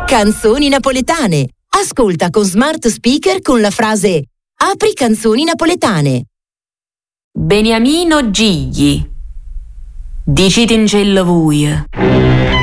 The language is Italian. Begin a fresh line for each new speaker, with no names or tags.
Canzoni napoletane. Ascolta con smart speaker con la frase "Apri canzoni napoletane".
Beniamino Gigli. Dicite in cielo voi.